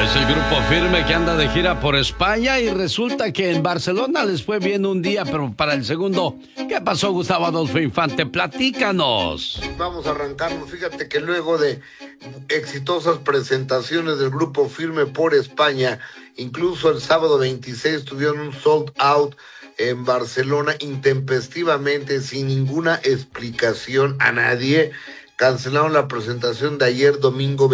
Es el grupo Firme que anda de gira por España y resulta que en Barcelona les fue bien un día, pero para el segundo, ¿qué pasó, Gustavo Adolfo Infante? Platícanos. Vamos a arrancarnos. Fíjate que luego de exitosas presentaciones del grupo Firme por España, incluso el sábado 26 tuvieron un sold out en Barcelona intempestivamente, sin ninguna explicación a nadie. Cancelaron la presentación de ayer, domingo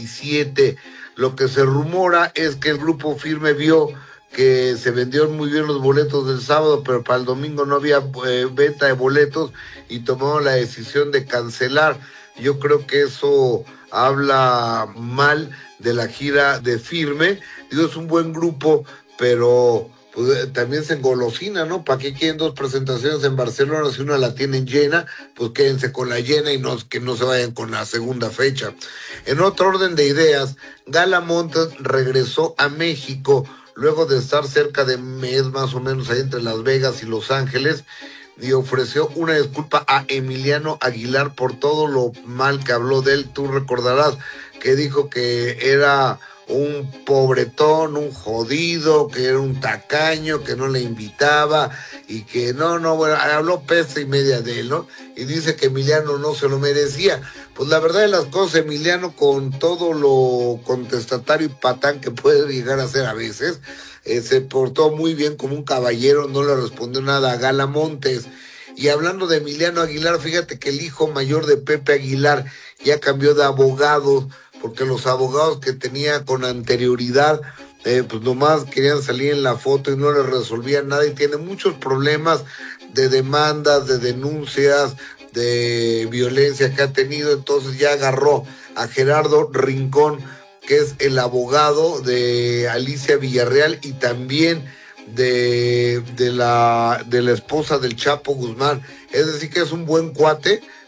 27. Lo que se rumora es que el grupo Firme vio que se vendieron muy bien los boletos del sábado, pero para el domingo no había venta de boletos y tomaron la decisión de cancelar. Yo creo que eso habla mal de la gira de Firme. Digo, es un buen grupo, pero pues, también se engolosina, ¿no? ¿Para qué quieren dos presentaciones en Barcelona si una la tienen llena? Pues quédense con la llena y no, que no se vayan con la segunda fecha. En otro orden de ideas, Gala Montes regresó a México luego de estar cerca de mes más o menos ahí entre Las Vegas y Los Ángeles, y ofreció una disculpa a Emiliano Aguilar por todo lo mal que habló de él. Tú recordarás que dijo que era un pobretón, un jodido, que era un tacaño, que no le invitaba y que bueno, habló peste y media de él, ¿no? Y dice que Emiliano no se lo merecía. Pues la verdad de las cosas, Emiliano, con todo lo contestatario y patán que puede llegar a ser a veces, se portó muy bien como un caballero, no le respondió nada a Gala Montes. Y hablando de Emiliano Aguilar, fíjate que el hijo mayor de Pepe Aguilar ya cambió de abogados, porque los abogados que tenía con anterioridad, pues nomás querían salir en la foto y no le resolvían nada, y tiene muchos problemas de demandas, de denuncias, de violencia que ha tenido. Entonces ya agarró a Gerardo Rincón, que es el abogado de Alicia Villarreal y también de la esposa del Chapo Guzmán. Es decir, que es un buen cuate,